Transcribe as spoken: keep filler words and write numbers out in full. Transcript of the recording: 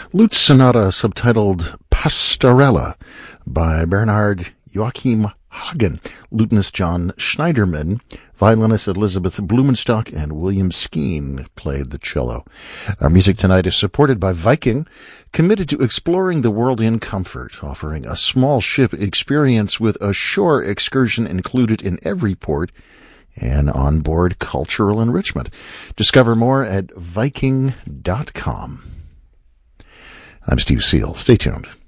Lute Sonata subtitled Pastorella by Bernhard Joachim Hagen, lutenist John Schneiderman, violinist Elizabeth Blumenstock, and William Skeen played the cello. Our music tonight is supported by Viking, committed to exploring the world in comfort, offering a small ship experience with a shore excursion included in every port and onboard cultural enrichment. Discover more at Viking dot com. I'm Steve Seal. Stay tuned.